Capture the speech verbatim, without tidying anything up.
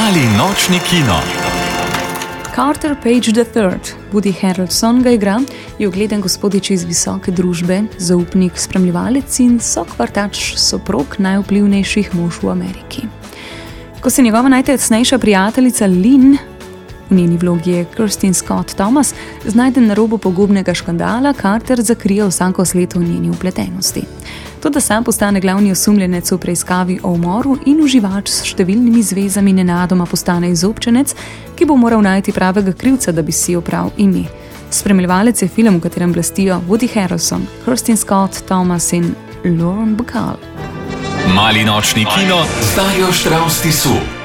Mali nočni kino. Carter Page the third, Woody Harrelson ga igra, je ugleden gospodič iz visoke družbe, zaupnik, spremljevalec in sokvartač soprog najvplivnejših mož v Ameriki. Ko se njegova najtesnejša prijateljica Lynn, v njeni vlogi je Kirsten Scott Thomas, znajde na robu pogubnega škandala, Carter zakrije vsako sleto v njeni vpletenosti. Toda sam postane glavni osumljenec v preiskavi o umoru in uživač s številnimi zvezami nenadoma postane izobčenec, ki bo moral najti pravega krivca, da bi si opral ime. Spremljevalec je film, v katerem blestijo Woody Harrelson, Kirsten Scott Thomas in Lauren Bacall. Mali nočni kino z Darjo Štravs Tisu.